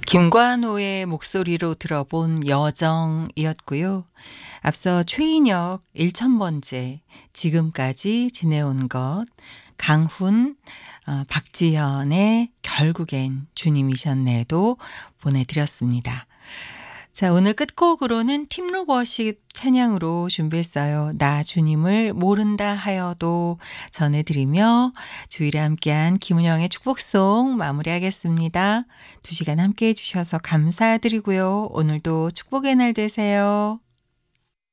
김관호의 목소리로 들어본 여정이었고요. 앞서 최인혁 1000번째 지금까지 지내온 것, 강훈, 박지현의 결국엔 주님이셨네도 보내드렸습니다. 자, 오늘 끝곡으로는 팀록 워십 찬양으로 준비했어요. 나 주님을 모른다 하여도 전해드리며 주일에 함께한 김은영의 축복송 마무리하겠습니다. 2시간 함께해 주셔서 감사드리고요. 오늘도 축복의 날 되세요.